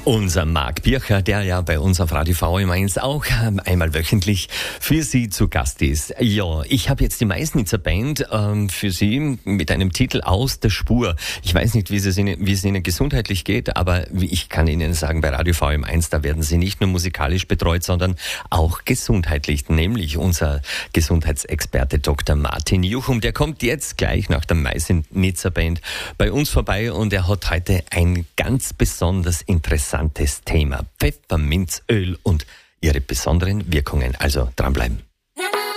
Unser Marc Bircher, der ja bei uns auf Radio VM1 auch einmal wöchentlich für Sie zu Gast ist. Ja, ich habe jetzt die Meißnitzer Band für Sie mit einem Titel Aus der Spur. Ich weiß nicht, wie es Ihnen gesundheitlich geht, aber ich kann Ihnen sagen, bei Radio VM1, da werden Sie nicht nur musikalisch betreut, sondern auch gesundheitlich. Nämlich unser Gesundheitsexperte Dr. Martin Juchum, der kommt jetzt gleich nach der Meißnitzer Band bei uns vorbei und er hat heute ein ganz besonders interessantes Thema. Pfefferminzöl und ihre besonderen Wirkungen. Also dranbleiben.